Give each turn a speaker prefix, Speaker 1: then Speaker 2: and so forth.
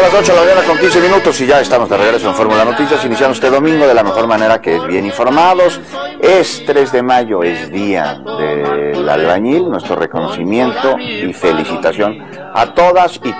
Speaker 1: las 8 de la mañana con 15 minutos y ya estamos de regreso en Fórmula Noticias, iniciando este domingo de la mejor manera, que es bien informados. Es 3 de mayo, es día del albañil, nuestro reconocimiento y felicitación a todas y